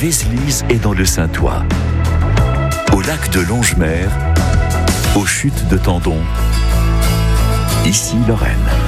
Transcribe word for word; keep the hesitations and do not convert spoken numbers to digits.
Vézelise et dans le Saintois, au lac de Longemer, aux chutes de Tendon. Ici Lorraine.